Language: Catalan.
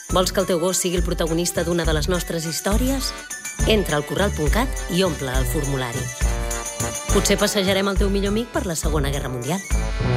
Vols que el teu gos sigui el protagonista d'una de les nostres històries? Entra al corral.cat i omple el formulari. Potser passejarem el teu millor amic per la Segona Guerra Mundial.